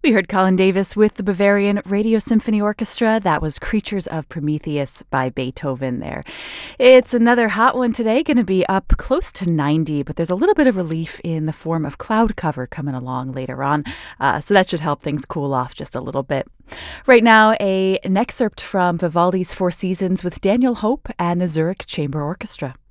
We heard Colin Davis with the Bavarian Radio Symphony Orchestra. That was Creatures of Prometheus by Beethoven there. It's another hot one today, going to be up close to 90, but there's a little bit of relief in the form of cloud cover coming along later on, so that should help things cool off just a little bit. Right now, an excerpt from Vivaldi's Four Seasons with Daniel Hope and the Zurich Chamber Orchestra.